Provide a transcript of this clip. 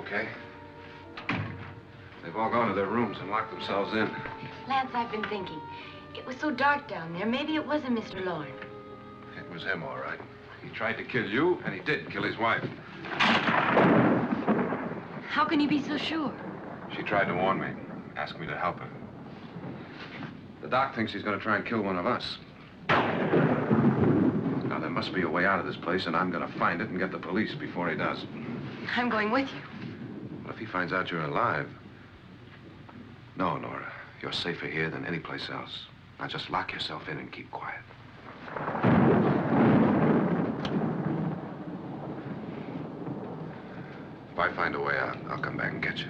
okay? They've all gone to their rooms and locked themselves in. Lance, I've been thinking. It was so dark down there. Maybe it wasn't Mr. Lorne. It was him, all right. He tried to kill you, and he did kill his wife. How can you be so sure? She tried to warn me, asked me to help her. The doc thinks he's going to try and kill one of us. Now, there must be a way out of this place, and I'm going to find it and get the police before he does. I'm going with you. What if he finds out you're alive? No, Nora. You're safer here than any place else. Now, just lock yourself in and keep quiet. If I find a way out, I'll come back and get you.